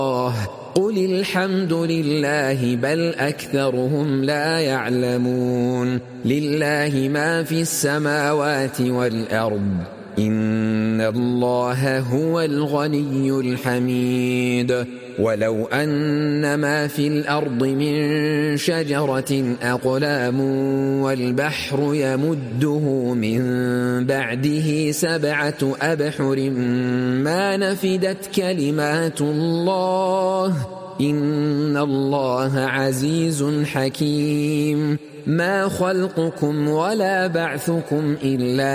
قل الحمد لله بل أكثرهم لا يعلمون لله ما في السماوات والأرض إن الله هو الغني الحميد ولو أن ما في الأرض من شجرة أقلام والبحر يمده من بعده 7 أبحر ما نفدت كلمات الله إن الله عزيز حكيم ما خلقكم ولا بعثكم إلا